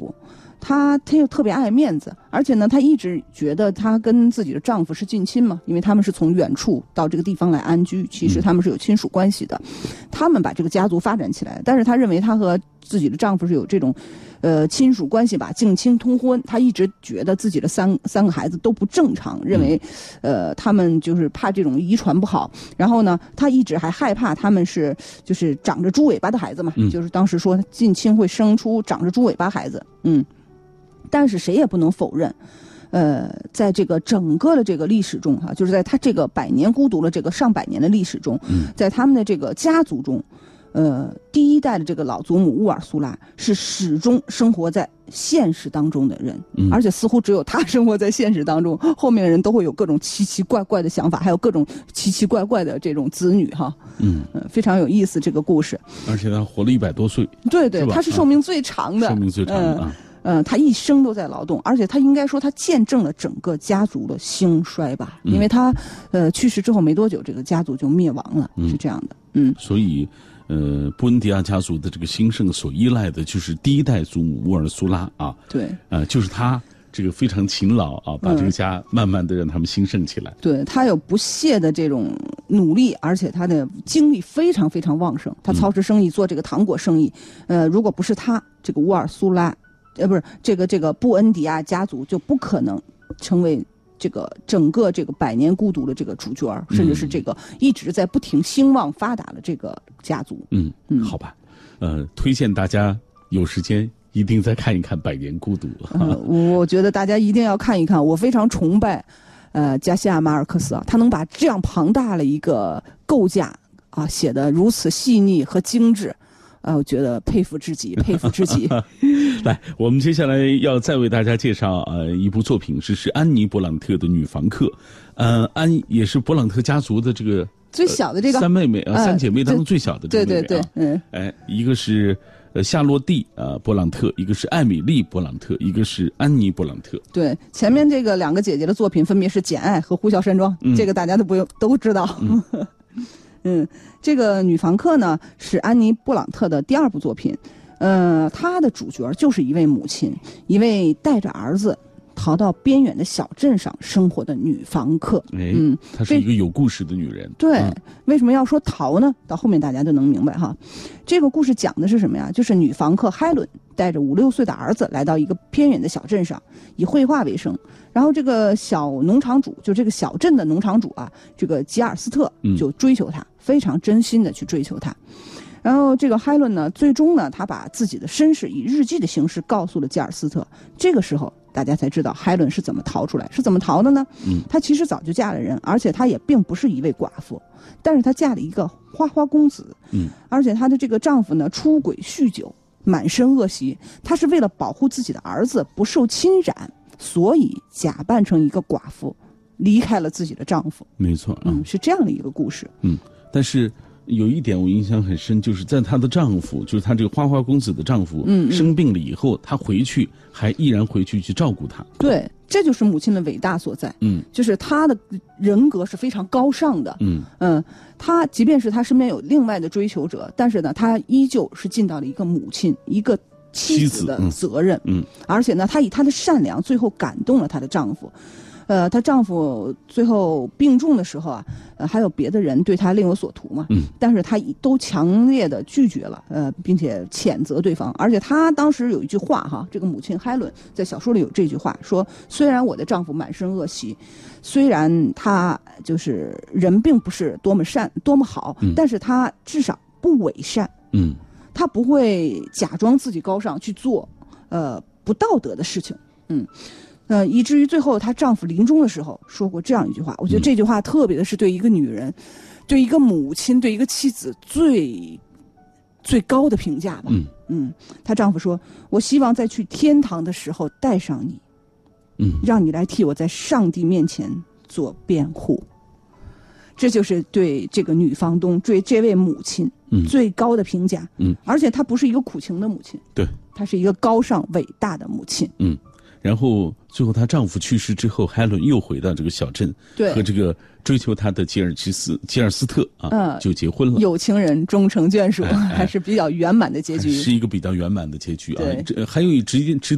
妇，她又特别爱面子，而且呢，她一直觉得她跟自己的丈夫是近亲嘛，因为他们是从远处到这个地方来安居，其实他们是有亲属关系的。他们把这个家族发展起来，但是她认为她和自己的丈夫是有这种亲属关系吧，近亲通婚。她一直觉得自己的三个孩子都不正常，认为他们就是怕这种遗传不好。然后呢，她一直还害怕他们就是长着猪尾巴的孩子嘛，就是当时说近亲会生出长着猪尾巴孩子。但是谁也不能否认，在这个整个的这个历史中哈，就是在他这个100年孤独的这个上百年的历史中，在他们的这个家族中，第一代的这个老祖母乌尔苏拉是始终生活在现实当中的人，而且似乎只有他生活在现实当中，后面的人都会有各种奇奇怪怪的想法，还有各种奇奇怪怪的这种子女哈，非常有意思这个故事。 而且他活了100多岁， 对，他是寿命最长的， 寿命最长的啊。 他一生都在劳动，而且他应该说他见证了整个家族的兴衰吧，因为他去世之后没多久，这个家族就灭亡了，是这样的。 所以布恩迪亚家族的这个兴盛所依赖的就是第一代祖母乌尔苏拉啊， 对， 就是他这个非常勤劳啊，把这个家慢慢的让他们兴盛起来。 对，他有不懈的这种努力，而且他的精力非常非常旺盛。他操持生意，做这个糖果生意，如果不是他，这个乌尔苏拉，不是这个布恩迪亚家族就不可能成为这个整个这个100年孤独的这个主角，甚至是这个一直在不停兴旺发达的这个家族。 好吧，推荐大家有时间一定再看一看《100年孤独》。 我觉得大家一定要看一看，我非常崇拜，加西亚马尔克斯啊，他能把这样庞大的一个构架啊写得如此细腻和精致。我觉得佩服至极，佩服至极。 来，我们接下来要再为大家介绍一部作品，是安妮·勃朗特的《女房客》。安妮也是勃朗特家族的这个最小的这个三姐妹当中最小的这个妹妹。 对， 一个是夏洛蒂勃朗特，一个是艾米丽勃朗特，一个是安妮勃朗特。 对，前面这个2个姐姐的作品分别是《简爱》和《呼啸山庄》，这个大家都知道。这个女房客呢是安妮·布朗特的第2部作品，她的主角就是一位母亲，一位带着儿子逃到边远的小镇上生活的女房客。 她是一个有故事的女人。 对，为什么要说逃呢？到后面大家就能明白哈。这个故事讲的是什么呀？就是女房客海伦带着5、6岁的儿子来到一个偏远的小镇上，以绘画为生。然后这个小农场主，就这个小镇的农场主啊，这个吉尔斯特就追求她，非常真心的去追求她。然后这个海伦呢，最终呢，他把自己的身世以日记的形式告诉了吉尔斯特。这个时候大家才知道海伦是怎么逃出来，是怎么逃的呢？她其实早就嫁了人，而且她也并不是一位寡妇，但是她嫁了一个花花公子。而且她的这个丈夫呢，出轨酗酒，满身恶习。她是为了保护自己的儿子不受侵染，所以假扮成一个寡妇，离开了自己的丈夫。 没错， 是这样的一个故事。 但是有一点我印象很深，就是在她的丈夫，就是她这个花花公子的丈夫，生病了以后，她回去还依然回去照顾他。 对，这就是母亲的伟大所在。就是她的人格是非常高尚的。她即便是她身边有另外的追求者，但是呢，她依旧是尽到了一个母亲、一个妻子的责任。而且呢，她以她的善良，最后感动了她的丈夫。她丈夫最后病重的时候啊，还有别的人对她另有所图嘛，但是她都强烈的拒绝了，并且谴责对方。而且她当时有一句话哈，这个母亲海伦在小说里有这句话说：虽然我的丈夫满身恶习，虽然他就是人并不是多么善多么好，但是他至少不伪善，他不会假装自己高尚去做不道德的事情。以至于最后她丈夫临终的时候说过这样一句话，我觉得这句话特别的是对一个女人，对一个母亲，对一个妻子最高的评价吧。她丈夫说：我希望在去天堂的时候带上你，让你来替我在上帝面前做辩护。这就是对这个女房东，对这位母亲最高的评价。而且她不是一个苦情的母亲， 对， 她是一个高尚伟大的母亲。 然后最后她丈夫去世之后，海伦又回到这个小镇，和这个追求她的吉尔斯特就结婚了。 有情人终成眷属，还是比较圆满的结局， 是一个比较圆满的结局啊。还有值